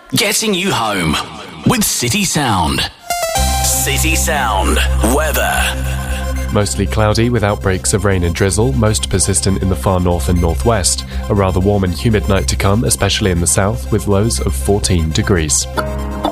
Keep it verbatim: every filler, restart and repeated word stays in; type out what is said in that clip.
Getting you home with City Sound. City Sound weather. Mostly cloudy with outbreaks of rain and drizzle, most persistent in the far north and northwest. A rather warm and humid night to come, especially in the south, with lows of fourteen degrees.